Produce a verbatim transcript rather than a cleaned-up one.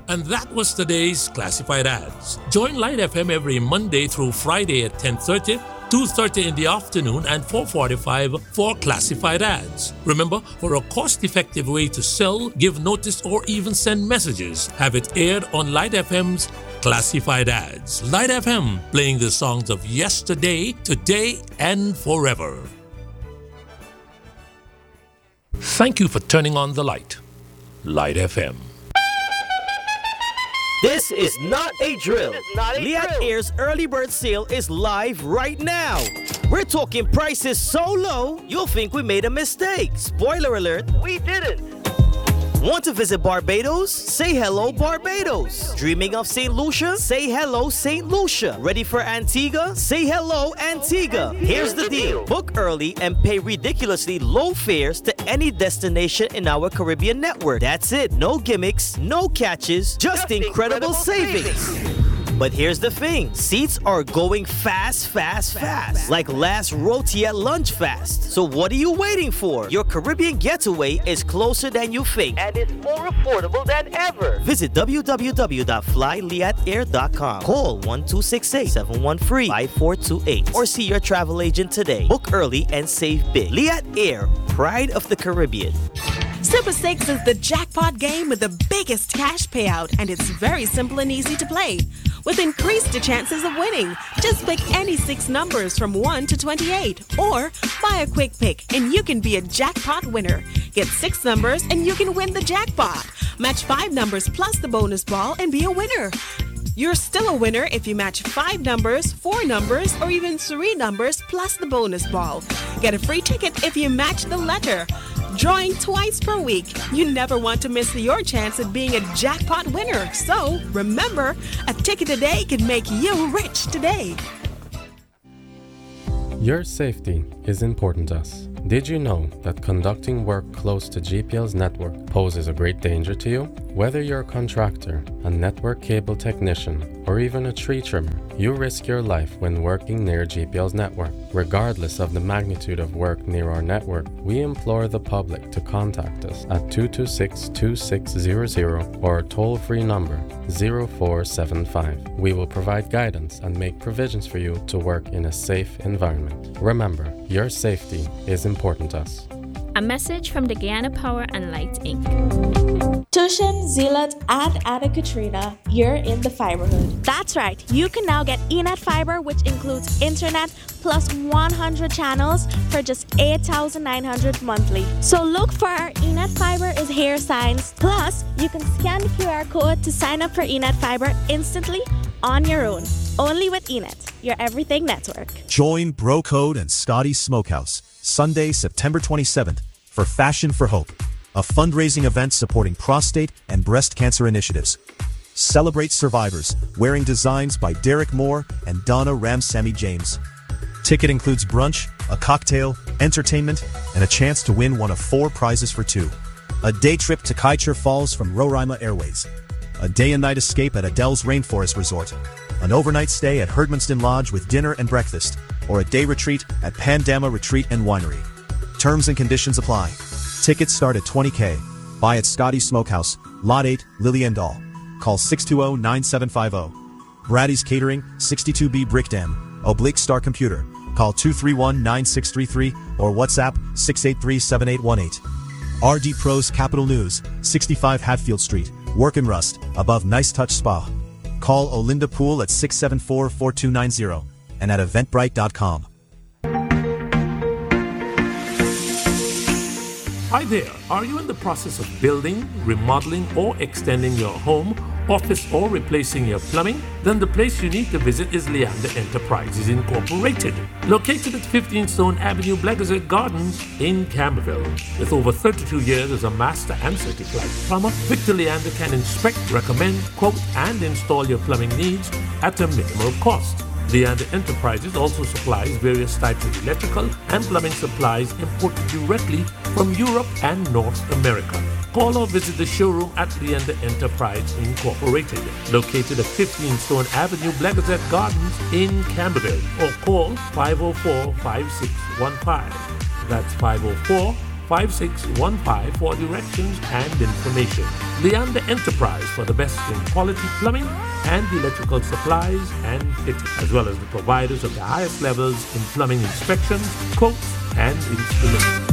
And that was today's Classified Ads. Join Light F M every Monday through Friday at ten thirty, two thirty in the afternoon, and four forty-five for Classified Ads. Remember, for a cost-effective way to sell, give notice, or even send messages, have it aired on Light F M's Classified Ads. Light F M, playing the songs of yesterday, today, and forever. Thank you for turning on the light. Light F M. This is not a drill. Not a Liat drill. Air's early bird sale is live right now. We're talking prices so low, you'll think we made a mistake. Spoiler alert, We didn't. want to visit Barbados? Say hello, Barbados. Dreaming of Saint Lucia? Say hello, Saint Lucia. Ready for Antigua? Say hello, Antigua. Here's the deal. Book early and pay ridiculously low fares to any destination in our Caribbean network. That's it. No gimmicks, no catches, just, Just incredible, incredible savings. savings. But here's the thing. Seats are going fast, fast, fast. Like last roti at lunch fast. So what are you waiting for? Your Caribbean getaway is closer than you think. And it's more affordable than ever. Visit w w w dot fly liat air dot com. Call one two six eight, seven one three, five four two eight or see your travel agent today. Book early and save big. Liat Air, pride of the Caribbean. Super six is the jackpot game with the biggest cash payout, and it's very simple and easy to play. With increased chances of winning, just pick any six numbers from one to twenty-eight, or buy a quick pick and you can be a jackpot winner. Get six numbers and you can win the jackpot. Match five numbers plus the bonus ball and be a winner. You're still a winner if you match five numbers, four numbers, or even three numbers plus the bonus ball. Get a free ticket if you match the letter. Drawing twice per week. You never want to miss your chance at being a jackpot winner. So remember, a ticket a day can make you rich today. Your safety is important to us. Did you know that conducting work close to G P L's network poses a great danger to you? Whether you're a contractor, a network cable technician, or even a tree trimmer, you risk your life when working near G P L's network. Regardless of the magnitude of work near our network, we implore the public to contact us at two two six, two six zero zero or our toll-free number zero four seven five. We will provide guidance and make provisions for you to work in a safe environment. Remember, your safety is important to us. A message from the Guyana Power and Light Incorporated. Tushin, Zealot, and Anna Katrina, you're in the fiberhood. That's right. You can now get eNet Fiber, which includes internet plus one hundred channels for just eight thousand nine hundred dollars monthly. So look for our eNet Fiber is here signs. Plus, you can scan the Q R code to sign up for eNet Fiber instantly on your own. Only with eNet, your everything network. Join Bro Code and Scotty Smokehouse Sunday, September twenty-seventh for Fashion for Hope, a fundraising event supporting prostate and breast cancer initiatives. Celebrate survivors, wearing designs by Derek Moore and Donna Ramsamy James. Ticket includes brunch, a cocktail, entertainment, and a chance to win one of four prizes for two. A day trip to Kaicher Falls from Roraima Airways. A day and night escape at Adele's Rainforest Resort. An overnight stay at Herdmanston Lodge with dinner and breakfast, or a day retreat at Pandama Retreat and Winery. Terms and conditions apply. Tickets start at twenty K. Buy at Scotty Smokehouse, Lot eight, Lillian Dahl. Call six two zero, nine seven five zero. Brady's Catering, sixty-two B Brickdam, Oblique Star Computer. Call two three one, nine six three three or WhatsApp six eight three, seven eight one eight. R D Pros Capital News, sixty-five Hatfield Street, Work and Rust, above Nice Touch Spa. Call Olinda Pool at six seven four, four two nine zero and at eventbrite dot com. Hi there. Are you in the process of building, remodeling, or extending your home, office, or replacing your plumbing? Then the place you need to visit is Leander Enterprises Incorporated, located at fifteen Stone Avenue, Blegazer Gardens in Camberville. With over thirty-two years as a master and certified plumber, Victor Leander can inspect, recommend, quote, and install your plumbing needs at a minimal cost. Leander Enterprises also supplies various types of electrical and plumbing supplies imported directly from Europe and North America. Call or visit the showroom at Leander Enterprise Incorporated, located at fifteen Stone Avenue, Blegazer Gardens in Camberville, or call five oh four, five six one five. That's five oh four, five six one five for directions and information. Leander Enterprise for the best in quality plumbing and electrical supplies and fitting, as well as the providers of the highest levels in plumbing inspections, quotes, and installation.